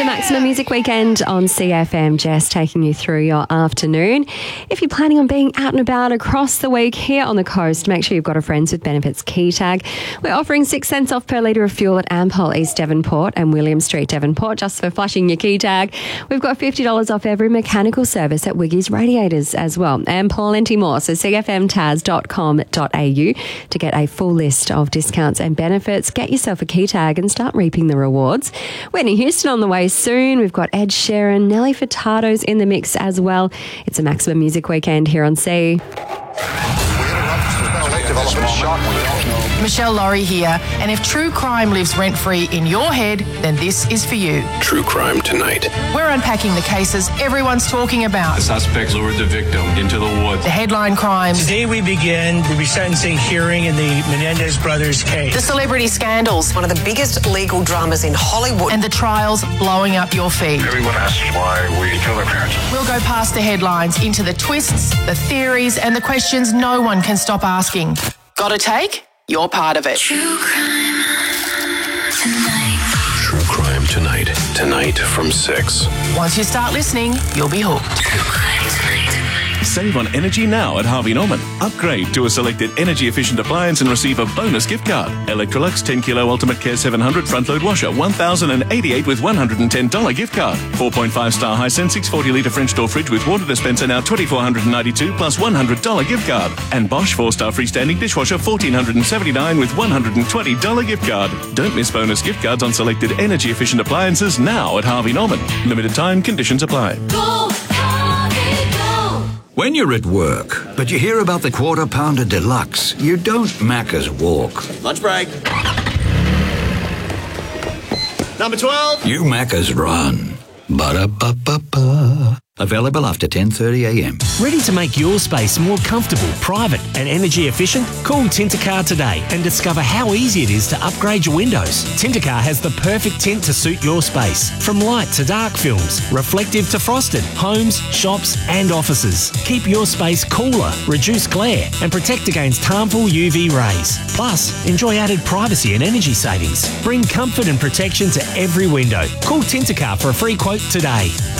Maximum Music Weekend on CFM. Jess taking you through your afternoon. If you're planning on being out and about across the week here on the coast, make sure you've got a Friends with Benefits key tag. We're offering 6 cents off per litre of fuel at Ampol East Devonport and William Street Devonport just for flashing your key tag. We've got $50 off every mechanical service at Wiggy's Radiators as well, and plenty more. So cfmtaz.com.au to get a full list of discounts and benefits. Get yourself a key tag and start reaping the rewards. Whitney Houston on the way soon. We've got Ed Sheeran, Nelly Furtado's in the mix as well. It's a Maximum Music Weekend here on C. Michelle Laurie here, and if true crime lives rent-free in your head, then this is for you. True Crime Tonight. We're unpacking the cases everyone's talking about. The suspects lured the victim into the woods. The headline crimes. Today we begin the resentencing hearing in the Menendez brothers case. The celebrity scandals. One of the biggest legal dramas in Hollywood. And the trials blowing up your feed. Everyone asks why we kill our parents. We'll go past the headlines into the twists, the theories, and the questions no one can stop asking. Got a take? You're part of it. True Crime Tonight. True Crime Tonight. Tonight from 6. Once you start listening, you'll be hooked. True Crime Tonight. Save on energy now at Harvey Norman. Upgrade to a selected energy-efficient appliance and receive a bonus gift card. Electrolux 10 kilo Ultimate Care 700 front-load washer, $1,088 with $110 gift card. 4.5-star Hisense 640 litre French door fridge with water dispenser now $2,492 plus $100 gift card. And Bosch 4-star freestanding dishwasher $1,479 with $120 gift card. Don't miss bonus gift cards on selected energy-efficient appliances now at Harvey Norman. Limited time, conditions apply. Go, Harvey, go! When you're at work, but you hear about the Quarter Pounder Deluxe, you don't Macca's walk. Lunch break. Number 12. You Macca's run. Ba-da-ba-ba-ba. Available after 10:30 a.m. Ready to make your space more comfortable, private and energy efficient? Call Tintercar today and discover how easy it is to upgrade your windows. Tintercar has the perfect tint to suit your space. From light to dark films, reflective to frosted, homes, shops and offices. Keep your space cooler, reduce glare and protect against harmful UV rays. Plus, enjoy added privacy and energy savings. Bring comfort and protection to every window. Call Tintercar for a free quote today.